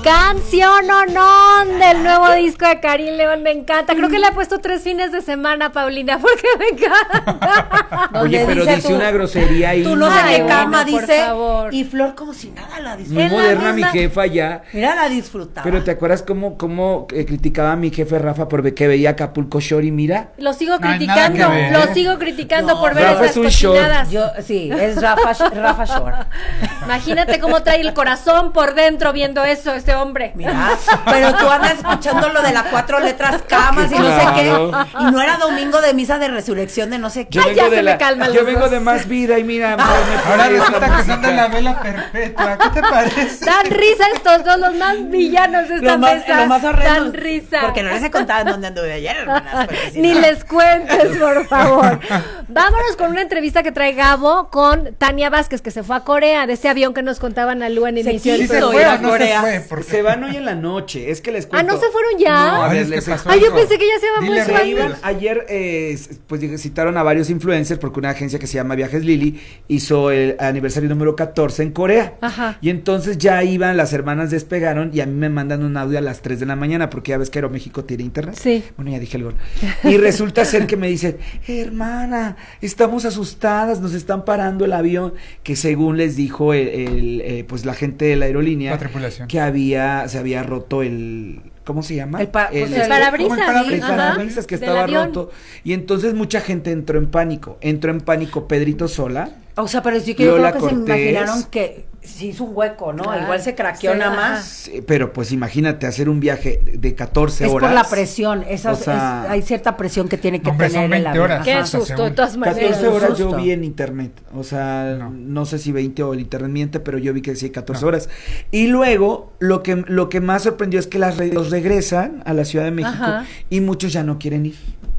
Canción o no del nuevo disco de Karim León, me encanta. Creo que le he puesto 3 fines de semana, Paulina, porque me encanta. Oye, pero dice una grosería ahí. Tú no sé qué cama, por dice. favor. Y Flor como si nada la Muy disfrutaba. moderna mi jefa ya. Mira, la disfrutaba. Pero ¿te acuerdas cómo criticaba a mi jefe Rafa por que veía Acapulco Shore y mira? Lo sigo No hay criticando, nada que ver. lo sigo criticando No, por ver Rafa esas es un short. cochinadas. Sí, es Rafa Shore. Imagínate cómo trae el corazón por dentro viendo eso, este hombre. Mira, pero tú andas escuchando lo de las 4 letras camas y no sé Claro. qué. Y no era domingo de misa de resurrección de no sé qué. Yo Ay, ya vengo, se me calman yo los vengo dos. de más vida y mira, me Ahora pone esta resulta que son de música. la vela perpetua. ¿Qué te parece? Dan risa estos dos, los más villanos de esta mesa. Lo más horrendo. Dan risa. Porque no les he contado en dónde anduve ayer, hermanas. porque si Ni no- les cuentes, por favor. Vámonos con una entrevista que trae Gabo con Tania Vázquez, que se fue a Corea, de ese avión que nos contaban a Lu en Se inicio del quiso ¿Sí se ir fue a o no Corea. se fue? Porque Se van hoy en la noche, es que les Ah, cuento. ¿no se fueron ya? No, a Ay, ver, es que les pasó Ay, yo algo. pensé que ya se iba muy Dile suave. rápido. Ayer, pues citaron a varios influencers porque una agencia que se llama Viajes Lili hizo el aniversario número 14 en Corea. Ajá. Y entonces ya iban, las hermanas despegaron y a mí me mandan un audio a las 3 de la mañana porque ya ves que Aeroméxico tiene internet. Sí. Bueno, ya dije el gol. Y resulta ser que me dicen, hermana, estamos asustadas, nos están parando el avión, que según les dijo pues la gente de la aerolínea, La tripulación. que se había roto ¿cómo se llama? pues el parabrisas, como el parabrisas, El ajá, parabrisas que del estaba avión. roto. Y entonces mucha gente entró en pánico. Entró en pánico Pedrito Sola. O sea, pero sí que yo Lola creo que Cortés. se imaginaron que se hizo un hueco, ¿no? Claro. Igual se craqueó Sí, nada ajá. más. Sí, pero pues imagínate hacer un viaje de 14 Es horas. por la presión, O sea, hay cierta presión que tiene que Hombre, son tener el 20 avión. horas. Qué Ajá. susto, de todas maneras. 14 horas yo susto. vi en internet, o sea, No. no sé si 20 o el internet miente, pero yo vi que sí 14 horas. Y luego, lo que más sorprendió es que los regresan a la Ciudad de México. Ajá. Y muchos ya no quieren ir.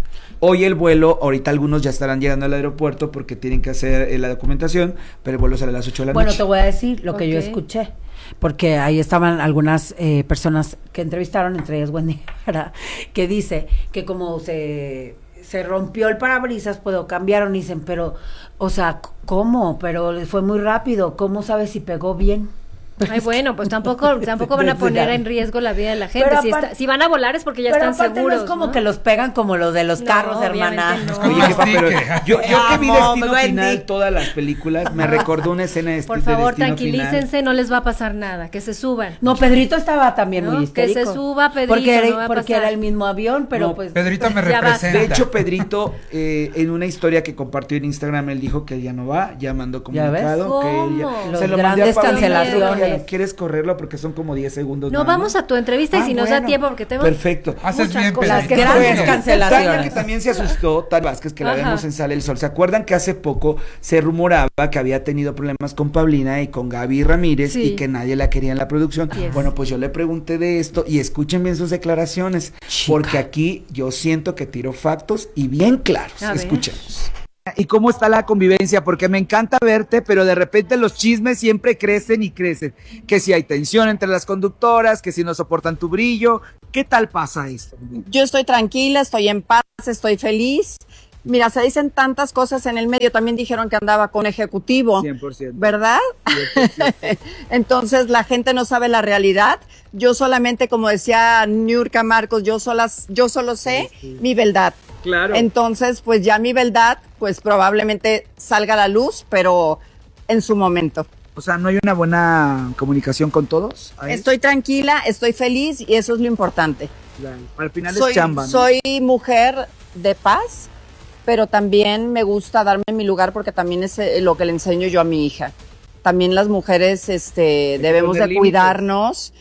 Hoy el vuelo, ahorita algunos ya estarán llegando al aeropuerto porque tienen que hacer la documentación, pero el vuelo sale a las 8 de la Bueno, noche. te voy a decir lo que yo Ok. escuché, porque ahí estaban algunas personas que entrevistaron, entre ellas Wendy Guevara, que dice que como se rompió el parabrisas, pues lo cambiaron, y dicen, pero, o sea, ¿cómo? Pero fue muy rápido, ¿cómo sabes si pegó bien? Ay, bueno, pues tampoco van a poner en riesgo la vida de la gente. Pero Si, aparte- si van a volar es porque ya Pero están aparte seguros. no es como ¿no? que los pegan como los de los No, carros, hermana. obviamente no. Oye, jefa, pero Sticker. yo que vi Amo, Destino Wendy. Final, todas las películas, me recordó una escena de Por de favor, Destino tranquilícense, Final. no les va a pasar nada, que se suban. No, Pedrito estaba también ¿No? muy Que se histérico. suba Pedrito, porque no va a porque pasar. era el mismo avión, pero No, pues... Pedrito me Ya basta. representa. De hecho, Pedrito, en una historia que compartió en Instagram, él dijo que él ya no va, ya mandó comunicado. ¿Ya ves? Que él ¿Cómo? Los se lo mandé a grandes Paulina, cancelaciones. ¿Quieres correrlo? Porque son como 10 segundos. No, nada vamos más. a tu entrevista y si nos da bueno, tiempo, porque tenemos Perfecto. Haces muchas bien, cosas Las que Pedrito. grandes hacer. cancelaciones. Tania, que también se asustó, Tania Vázquez, que la Ajá. vemos en Sale el Sol. ¿Se acuerdan que hace poco se rumoraba que había tenido problemas con Paulina y con Gaby Ramírez Sí. y que nadie la quería en la producción? Yes. Bueno, pues yo le pregunté de esto y escuchen bien sus declaraciones, porque aquí yo siento que tiro factos y bien claros. A ver. Escuchemos. ¿Y cómo está la convivencia? Porque me encanta verte, pero de repente los chismes siempre crecen y crecen. Que si hay tensión entre las conductoras, que si no soportan tu brillo. ¿Qué tal pasa esto? Yo estoy tranquila, estoy en paz, estoy feliz. Mira, se dicen tantas cosas en el medio. También dijeron que andaba con ejecutivo, 100%. ¿verdad? 100%. Entonces la gente no sabe la realidad. Yo solamente, como decía Niurka Marcos, yo solo sé mi verdad. Claro. Entonces, pues ya mi verdad, pues probablemente salga a la luz, pero en su momento. O sea, ¿no hay una buena comunicación con todos? Ahí. Estoy tranquila, estoy feliz y eso es lo importante. Claro. Al final Soy, es chamba, ¿no? soy mujer de paz, pero también me gusta darme mi lugar porque también es lo que le enseño yo a mi hija. También las mujeres debemos poner de límites. cuidarnos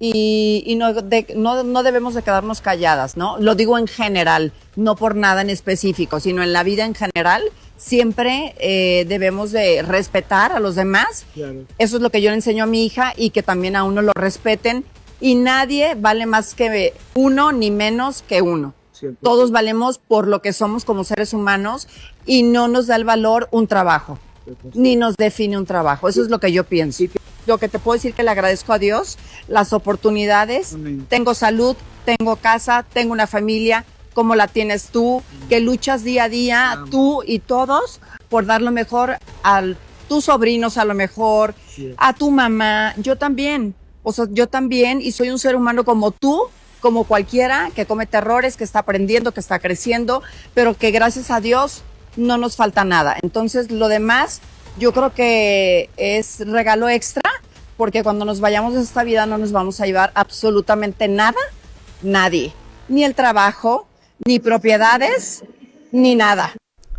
y no debemos de quedarnos calladas, ¿no? Lo digo en general, no por nada en específico, sino en la vida en general. Siempre debemos de respetar a los demás. Claro. Eso es lo que yo le enseño a mi hija y que también a uno lo respeten. Y nadie vale más que uno ni menos que uno. 100%. Todos valemos por lo que somos como seres humanos y no nos da el valor un trabajo, ni nos define un trabajo. Eso es lo que yo pienso. Lo que te puedo decir que le agradezco a Dios, las oportunidades, Amén. tengo salud, tengo casa, tengo una familia, como la tienes tú, que luchas día a día, tú y todos, por dar lo mejor a tus sobrinos, a lo mejor, Sí. a tu mamá, yo también. O sea, yo también, y soy un ser humano como tú, como cualquiera, que comete errores, que está aprendiendo, que está creciendo, pero que gracias a Dios no nos falta nada. Entonces, lo demás, yo creo que es regalo extra, porque cuando nos vayamos de esta vida no nos vamos a llevar absolutamente nada, nadie. Ni el trabajo, ni propiedades, ni nada.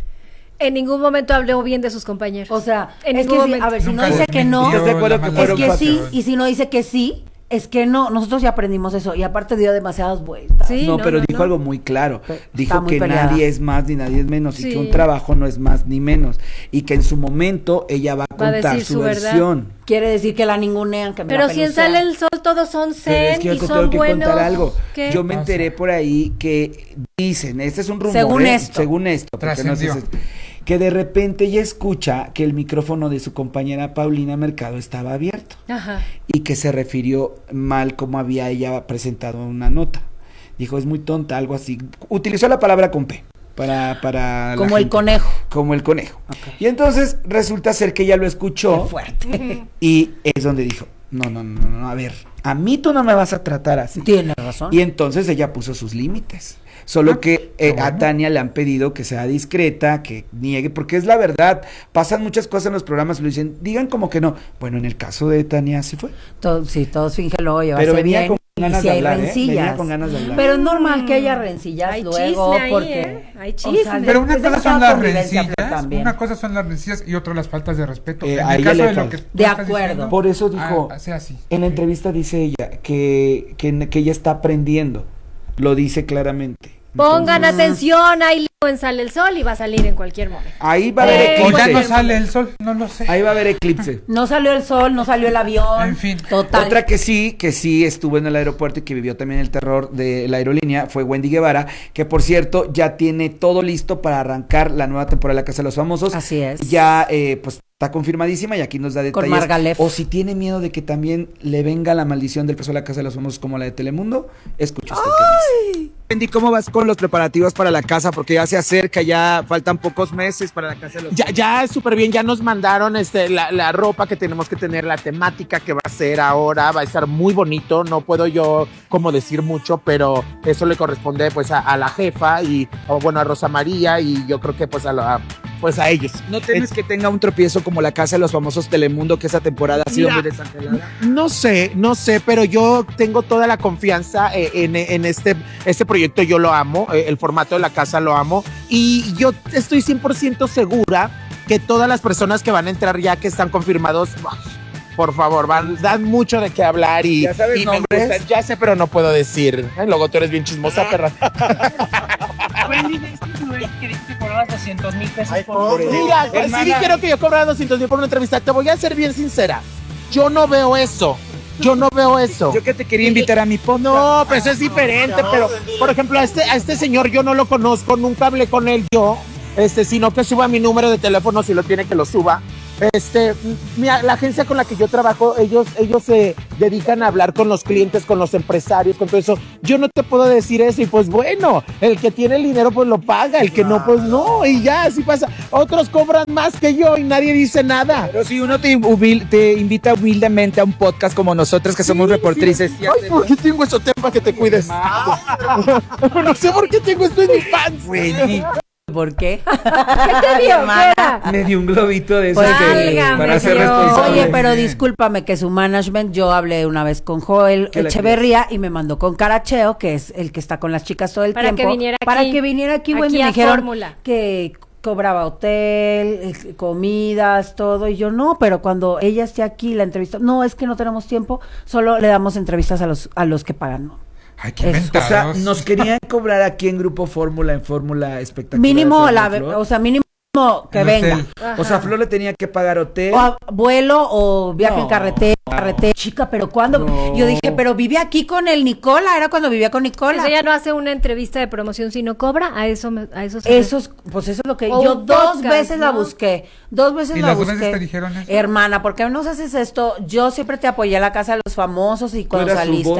En ningún momento habló bien de sus compañeros. O sea, En es ningún que si, momento. a ver, si no Nunca dice que no, desmintió ¿Estás de acuerdo la que es fueron que cuatro? sí, y si no dice que sí, es que no. Nosotros ya aprendimos eso, y aparte dio demasiadas vueltas. Sí, No, pero no, dijo no. algo muy claro. Está Dijo muy que peleada. nadie es más ni nadie es menos y Sí. que un trabajo no es más ni menos y que en su momento ella va a Va a contar decir su su verdad. versión. Quiere decir que la ningunean, que me Pero la si en pelucean. Sale el Sol todos son Pero es zen que yo y te son tengo que buenos. contar algo. ¿Qué? Yo me enteré por ahí que dicen, este es un rumor, Según ¿eh? esto. Según esto, porque no sé Trascendió. que de repente ella escucha que el micrófono de su compañera Paulina Mercado estaba abierto Ajá. y que se refirió mal como había ella presentado una nota. Dijo, es muy tonta, algo así. Utilizó la palabra con P para la Como el gente. conejo. Como el conejo. Y entonces resulta ser que ella lo escuchó Qué fuerte. y es donde dijo, no, a ver, a mí tú no me vas a tratar así. Tiene razón. Y entonces ella puso sus límites. Solo que a Tania le han pedido que sea discreta, que niegue, porque es la verdad. Pasan muchas cosas en los programas y lo dicen, digan como que no. Bueno, en el caso de Tania sí fue. Sí, todos fíngenlo, Pero llevarse venía bien. con ganas Y si de hay hablar, ¿eh? rencillas. Venía con ganas de hablar. Pero es normal que haya rencillas Hay luego, chisme ahí, porque... ¿eh? Hay chisme. Pero una es cosa son demasiada las convivencia, pero rencillas, también. una cosa son las rencillas y otra las faltas de respeto. A En ella el caso le de lo falta. que tú De estás acuerdo. diciendo, Por eso dijo, sea así. en la entrevista dice ella que ella está aprendiendo. Lo dice claramente. Pongan Entonces, atención, hay lío en Sale el Sol y va a salir en cualquier momento. ahí va a haber O O ya eclipse. no sale el sol, no lo sé. Ahí va a haber eclipse. No salió el sol, no salió el avión. En fin. Total. Otra que sí estuvo en el aeropuerto y que vivió también el terror de la aerolínea fue Wendy Guevara, que por cierto ya tiene todo listo para arrancar la nueva temporada de La Casa de los Famosos. Así es. Ya pues está confirmadísima y aquí nos da detalles. Margalef. O si tiene miedo de que también le venga la maldición del peso de La Casa de los Famosos como la de Telemundo, escucha usted qué dice. Wendy, ¿cómo vas con los preparativos para la casa? Porque ya se acerca, ya faltan pocos meses para la Casa de los Famosos. Ya es súper bien, ya nos mandaron la ropa que tenemos que tener, la temática que va a ser ahora, va a estar muy bonito, no puedo yo como decir mucho, pero eso le corresponde pues a la jefa y bueno a Rosa María y yo creo que pues a ellos. ¿No temes que tenga un tropiezo como La Casa de los Famosos Telemundo, que esa temporada ha sido Mira, muy desangelada? No sé, pero yo tengo toda la confianza en este proyecto, yo lo amo, el formato de la casa lo amo y yo estoy 100% segura que todas las personas que van a entrar ya que están confirmados, por favor, dan mucho de qué hablar y, ¿Ya sabes y me nombres? gusta, ya sé, pero no puedo decir. Luego tú eres bien chismosa, perra. Mira, sí quiero que yo cobrara 200,000 por una entrevista. Te voy a ser bien sincera. Yo no veo eso. Yo que te quería invitar a mi podcast. No, pues eso es diferente, pero por ejemplo a este señor yo no lo conozco, nunca hablé con él yo, sino que suba mi número de teléfono si lo tiene que lo suba. La agencia con la que yo trabajo, ellos se dedican a hablar con los clientes, con los empresarios, con todo eso. Yo no te puedo decir eso y pues bueno, el que tiene el dinero pues lo paga, el que no pues no y ya, así pasa. Otros cobran más que yo y nadie dice nada. Pero si uno te invita humildemente a un podcast como nosotros que somos reportrices. Sí. Ay, ¿por qué tengo eso tema que te cuides? No sé por qué tengo esto en mi pants. Wendy, ¿Por qué? ¿Qué te dio? ¿Qué era? me dio un globito de esos Pues, válgame para ser Dios. responsable. Oye, pero discúlpame que su management, yo hablé una vez con Joel ¿Qué le Echeverría y me mandó con Caracheo, que es el que está con las chicas todo el Para tiempo. que viniera Para aquí. que viniera aquí, Aquí Wendy, a me dijeron Fórmula. que cobraba hotel, comidas, todo, y yo no, pero cuando ella esté aquí, la entrevista, no, es que no tenemos tiempo, solo le damos entrevistas a los que pagan, ¿no? Ay, qué Eso. O inventados. sea, nos querían cobrar aquí en Grupo Fórmula, en Fórmula Espectacular. Mínimo, de Flor. o sea, mínimo que El venga. hotel. O sea, Flor le tenía que pagar hotel. O vuelo o viaje No. en carretera. Chica, pero ¿cuándo? No. Yo dije, pero vive aquí con el Nicola, era cuando vivía con Nicola. Pues ella no hace una entrevista de promoción si no cobra, a eso se Eso es, pues eso es lo que O yo un dos podcast, veces la ¿no? busqué. Dos veces ¿Y la las dos busqué. veces te dijeron eso? Hermana, ¿por qué no nos haces esto? Yo siempre te apoyé a la Casa de los Famosos y cuando eras su saliste. voz.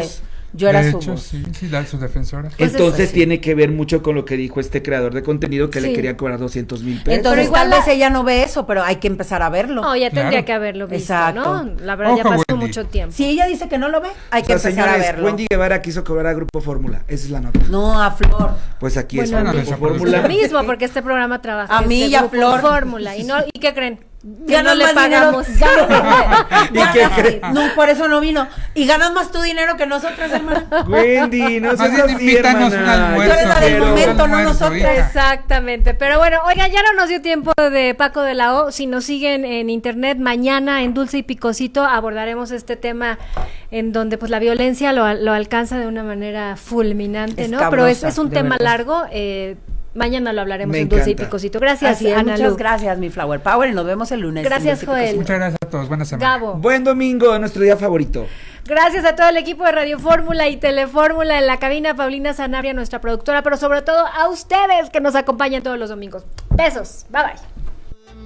Yo era De su hecho, voz. sí, sus defensoras. Pues Entonces sí. tiene que ver mucho con lo que dijo este creador de contenido que Sí. le quería cobrar 200,000 pesos. Entonces, Pero igual tal vez ella no ve eso, pero hay que empezar a verlo. No, ya tendría Claro. que haberlo visto, Exacto. ¿no? La verdad, ya Ojo, pasó Wendy. mucho tiempo. Si ella dice que no lo ve, hay que O sea, empezar a señores, verlo. Wendy Guevara quiso cobrar a Grupo Fórmula. Esa es la nota. No, a Flor. Pues aquí Bueno, es bueno, Grupo desapareció. Fórmula. Lo mismo, porque este programa trabaja. A mí desde y a Grupo Flor. Fórmula. ¿Y qué creen? Que Ganas no le más pagamos. dinero. ¿Y qué creen? No, por eso no vino. Y ganas más tu dinero que nosotras, hermana. Wendy, no Más seas bien así, invítanos un hermana. almuerzo. Tú eres la del Pero- momento, no nosotros. Exactamente, pero bueno, oigan, ya no nos dio tiempo de Paco de la O. Si nos siguen en internet, mañana en Dulce y Picosito abordaremos este tema en donde pues la violencia lo alcanza de una manera fulminante, ¿no? Pero Escabrosa, es un de tema verdad. largo. Mañana lo hablaremos Me en Dulce y encanta. Picosito. Gracias, Así es, Ana muchas Lu. gracias, mi Flower Power, y nos vemos el lunes. Gracias, Joel. Muchas gracias a todos. Buena semana. Gabo. Buen domingo, nuestro día favorito. Gracias a todo el equipo de Radio Fórmula y Telefórmula en la cabina, Paulina Sanabria, nuestra productora, pero sobre todo a ustedes que nos acompañan todos los domingos. Besos. Bye bye.